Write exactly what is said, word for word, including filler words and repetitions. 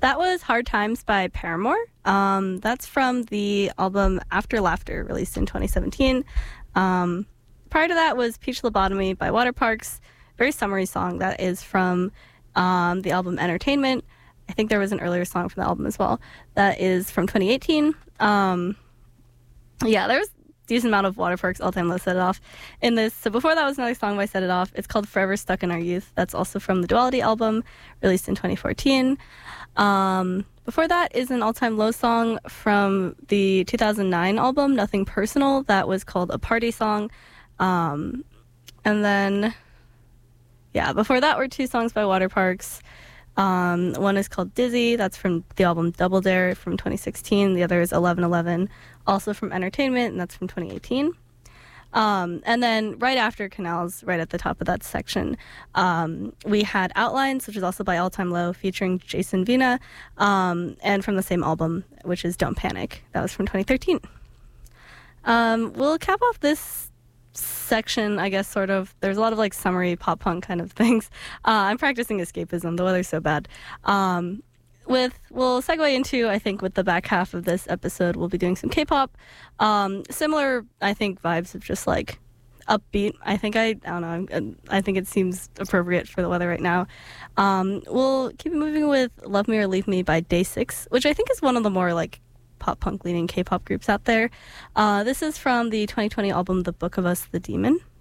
That was Hard Times by Paramore. Um, that's from the album After Laughter, released in twenty seventeen. Um, prior to that was Peach Lobotomy by Waterparks. Very summery song that is from um, the album Entertainment. I think there was an earlier song from the album as well. That is from twenty eighteen. Um, yeah, there's a decent amount of Waterparks All-Time Low Set It Off in this. So before that was another song by Set It Off. It's called Forever Stuck in Our Youth. That's also from the Duality album, released in twenty fourteen. Um, before that is an all-time low song from the two thousand nine album, Nothing Personal. That was called A Party Song. Um, and then, yeah, before that were two songs by Waterparks. Um, one is called Dizzy. That's from the album Double Dare from twenty sixteen. The other is eleven eleven, also from Entertainment, and that's from twenty eighteen. Um, and then right after Canals, right at the top of that section, um, we had Outlines, which is also by All Time Low, featuring Jason Vina, um, and from the same album, which is Don't Panic. That was from twenty thirteen. Um, we'll cap off this section, I guess, sort of. There's a lot of like summery pop punk kind of things. Uh, I'm practicing escapism. The weather's so bad. Um, with we'll segue into, I think, with the back half of this episode, we'll be doing some K-pop. Um, similar, I think, vibes of just like upbeat. I think I, I don't know. I think it seems appropriate for the weather right now. Um, we'll keep moving with Love Me or Leave Me by Day Six, which I think is one of the more like pop punk leaning K-pop groups out there. Uh, this is from the twenty twenty album The Book of Us, the Demon.